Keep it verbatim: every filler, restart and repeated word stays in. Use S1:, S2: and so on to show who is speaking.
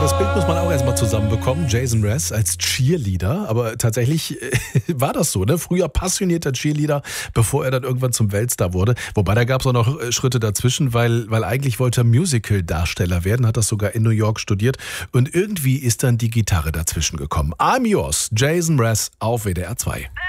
S1: das Bild muss man auch erstmal zusammenbekommen. Jason Mraz als Cheerleader, aber tatsächlich äh, war das so, ne? Früher passionierter Cheerleader, bevor er dann irgendwann zum Weltstar wurde. Wobei, da gab es auch noch äh, Schritte dazwischen, weil, weil eigentlich wollte er Musical-Darsteller werden, hat das sogar in New York studiert und irgendwie ist dann die Gitarre dazwischen gekommen. I'm Yours, Jason Mraz auf W D R zwei.